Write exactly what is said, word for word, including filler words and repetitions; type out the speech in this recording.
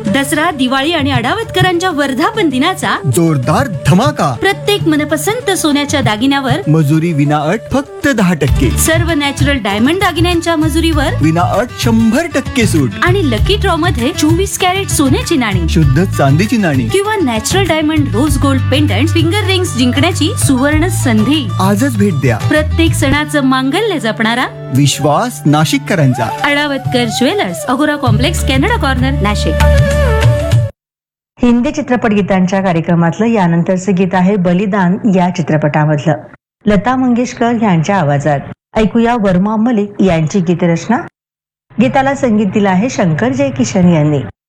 दसरा, दिवाळी आणि अडावतकरांच्या वर्धापन दिनाचा जोरदार धमाका. प्रत्येक मनपसंत सोन्याच्या दागिन्यावर मजुरी विना अट फक्त दहा टक्के. सर्व नॅचरल डायमंड दागिन्यांच्या मजुरीवर विना अट शंभर टक्के सूट. आणि लकी ड्रॉ मध्ये चोवीस कॅरेट सोन्याची नाणी शुद्ध चांदीची नाणी किंवा natural diamond rose gold pendant finger rings जिंकण्याची सुवर्ण संधी. आजच भेट द्या. प्रत्येक सणाचं मांगल्य जपणारा विश्वास नाशिककरांचा. अडावतकर ज्वेलर्स, अगोरा complex, Canada corner, Nashik. Hindi चित्रपट गीतांच्या कार्यक्रमातलं यानंतरचं गीत आहे बलिदान या चित्रपटामधलं, लता मंगेशकर यांच्या आवाजात. ऐकूया वर्मा मलिक यांची गीतरचना. गीताला संगीत दिलं आहे शंकर जयकिशन यांनी.